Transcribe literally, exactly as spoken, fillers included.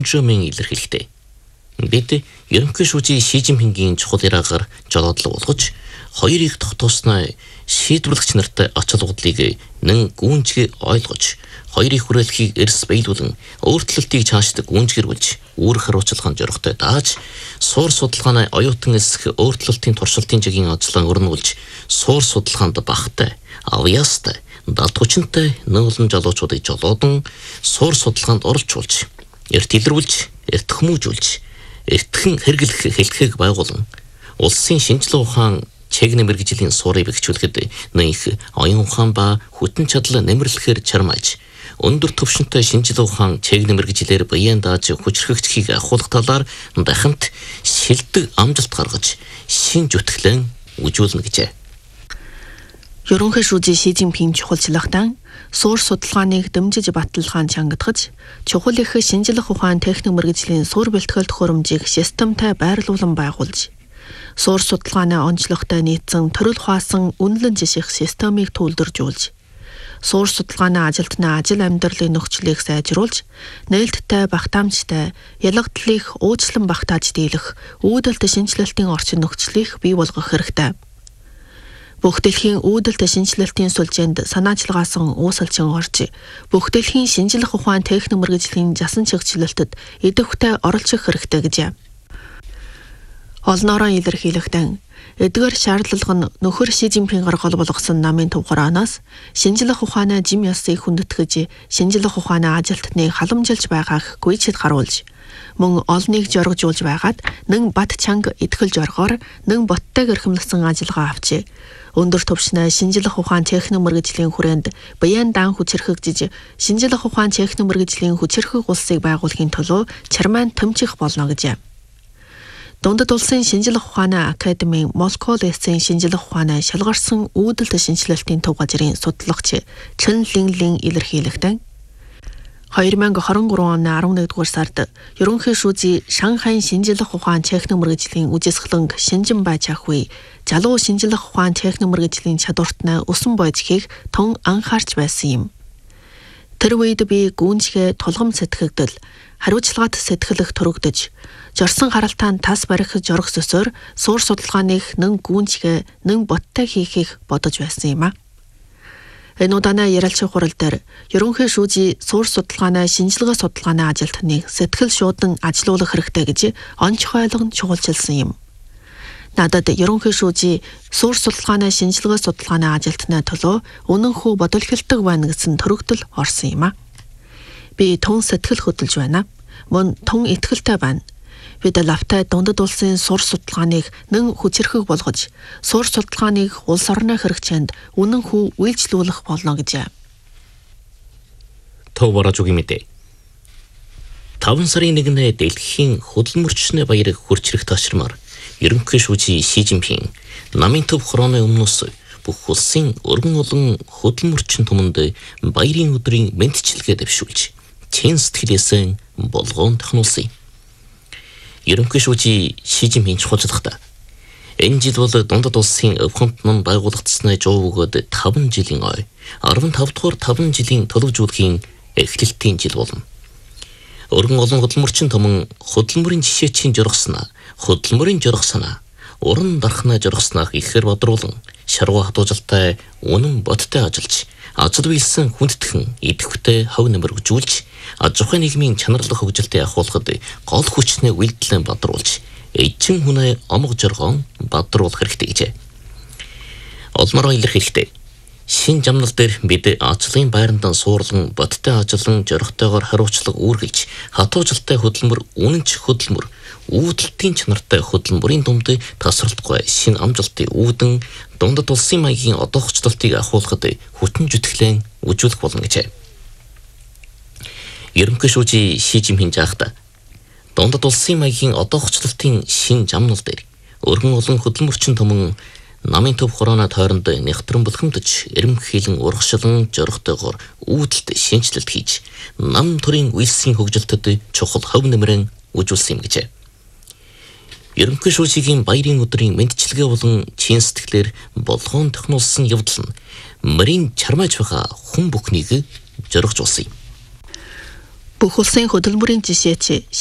Жумын илэрхийлэхдээ бид ерөнхий шүүжийн Ши Жинпингийн чухал яриагаар жолоодлого болгож хоёрыг тогтоосноо шийдвэрлэгч нартай ач холбогдлыг нэн гүнзгий ойлгож хоёрын хүрээлхийг эрс биелүүлэн өөрчлөлтийг цаашдаа гүнзгийрүүлж үүр харуулцлагын зоригтой дааж суур судалгааны оюутан эсэх өөрчлөлтийн туршилтын жигийн ажлаа өрнүүлж суур судалгаанд багтай авьяастай далд хүчинтэй нүүлэн жолоочуудыг жолоодан суур судалгаанд оролцуулж эрт илрүүлж эрт хүмүүжүүлж эртхэн хэрэглэх хэлхийг байгуулан улсын шинжилгээ ухаан чэглэн мэргэжлийн суурийг бэхжүүлэхэд нэх оюун ухаан ба хүтэн чадал нэмэрлэхээр чармааж өндөр түвшинтэй шинжилгээ ухаан чэглэн мэргэжлэр баян дааж хүчрхэгчхийг ахуулах талаар дахинт шилдэг амжилт гаргаж шин зүтгэлэн үжүүлнэ гэжээ. Ерөнхий шүүжийн Ши Жинпин чухалчлагтан суур судалгааныг дэмжиж баталгаан чангадгаж чухал их шинжилгээ ухаан техник мэргэжлийн суур бэлтгэл төхөөрөмжийг системтэй байрлуулан байгуулж суур судалгааны онцлогтой нийцэн төрөл хуваасан үнэлэн жиших системийг төлөвлөжүүлж суур судалгааны ажилтны ажил амьдралын нөхцөлийг сайжруулж нээлттэй багтаамжтай ялгдлыг уучлан багтааж дийлэх үүдэлт шинжилэлтийн орчин нөхцөлийг бий болгох хэрэгтэй. Бүх дэлхийн үүдэлт шинжилэлтийн сүлжээнд санаачлагаасан уусалчин орж бүх дэлхийн шинжилгээ ухаан техник мэргэжлийн жасан чигчлэлтэд идэвхтэй оролцох хэрэгтэй гэжээ. Олноороо илэрхийлэхдээ эдгээр шаардлага нь нөхөр Ши Жинпингаар гол болгосон намын төвгөрөөноос шинжилгээ ухааны жим ясыг хүндэтгэж шинжилгээ ухааны ажилтныг халамжилж байгааг гүйцэд харуулж мөн олныг жоргожуулж байгаад нэн бат чанга итгэл жоргоор нэн боттойг эрхэмлсэн ажиллагаа авчээ. Өндөр түвшний шинжилгээ ухаан техник мэргэжлийн хүрээнд баян дан хүчирхэгжиж шинжилгээ ухаан техник мэргэжлийн хүчирхэг улсыг байгуулахын төлөө чармаан томчих болно гэжээ. Дундад улсын шинжилгээ ухааны академийн Москва лесийн шинжилгээ ухааны шалгарсан үүдэлт шинжилэлтийн төв газрын судлаач Чэн Линлин илэрхийлэхдээ две тысячи двадцать три оны elevenduгаар сард ерөнхий шүүжийн Шанхайн шинжилгээ ухаан техник мэргэжлийн үжисгэлэнг Шинжин Бачахүй залуу шинжилгээ ухаан техник мэргэжлийн чадвартнаа өсөн бойж хийх тун анхаарч байсан юм. Тэр үед би гүнзгий тулгам сэтгэгдэл хариуцлагат сэтгэлэх төрөгдөж жорсон харалтаанд тас барих жорох сөсөөр суур судалгааныг нэн гүнзгий нэн боттой хийхийг бодож байсан юм а. Энэ удааны ярилцах хурал дээр ерөнхий шүүжийн суур судалгааны шинжилгээ судалгааны ажилтныг сэтгэл шуудан ажилуулах хэрэгтэй гэж онцгой ойлгон чухалчилсан юм. Надад ерөнхий шүүжийн суур судалгааны шинжилгээ судалгааны ажилтны төлөө үнэнхүү бодолхилдог байна гэсэн төрөгдөл орсон юм а. Би тун сэтгэл хөдлөж байна. Мөн тун итгэлтэй байна. Бид лавтай дундад улсын сур судалгааныг нэн хүчирхэг болгож, сур судалгааныг улс орны хэрэгцээнд үнэнхүү үйлчлүүлэх болно гэжээ. Төв баражуугийн мэдээ. таван сарын нэгнээ дэлхийн хөдөлмөрчний баярыг хүрчрэх ташрамаар ерөнхий шүүжийн Ши Жинпин намын төв хорооны өмнөөс бүх улсын өргөн олон хөдөлмөрчин түмэнд баярын өдрийн мэдчилгээ дэвшүүлж, чин сэтгэлээсээ болгоон тахнуулсан. Ерөнхий шүүжийн Ши Жинпин чухалчлагта энэ жил бол дундад улсын өвхөнт ном байгуулагдсны жоо өгөөд таван жилийн ой арвантав дугаар таван жилийн төлөвжүүлэхийн эхлэлтийн жил болно. Өргөн олон хөдөлмөрчин түмэн хөдөлмөрийн жишээчийн жоргосноо, хөдөлмөрийн жоргох санаа, уран дархнаа жоргосноо ихээр бодруулан шаргуу хадуужилтай үнэн бодтой ажиллаж, ажил биелсэн хүндтгэн идэвхтэй хав нэмэргжүүлж, аж ахуйн нийгмийн чанарлах хөгжилтэд ахуулахад гол хүчний үйлдэлэн бадруулж, эзэн хүнээ омог жоргоон бадруулах хэрэгтэй гэжээ. Олмороо илэрхийлэхдээ шин жамнал дээр бид ажлын байрандан суурлан бодтой ажиллан зоригтойгоор хариуцлага үүргэж, хатуужилтай хөдөлмөр, үнэнч хөдөлмөр, үүдэлтийн чанартай хөдөлмөрийн дунд тасралтгүй шин амжилтыг үүдэн дундад улсын маягийн одоохчлолтыг ахуулахад хүчин зүтгэлэн үжүүлэх болно гэжээ. Ерөнхий шүүжийн Ши Жинпин жаахта дундад улсын маягийн одоохчлолтын шин жамнал дээр өргөн олон хөдөлмөрчин түмэн намын төв хорооны тойронд нэгтрэн булхамдж, эрэмхийлэн урагшлан зоригтойгоор үүдэлт шинжилэлт хийж, нам төрийн үйлсийн хөгжилтэд чухал хов нэмрэн үжүүлсэн юм гэжээ. Ерөнхий шүүжийн баярын өдрийн мэдчилгээ болон чин сэтгэлээр болгоон тохинулсан явдал нь мөрийн чармааж байгаа хүн бүхнийг зоригжуулсан юм. Бүх улсын хөдөлмөрийн жишээч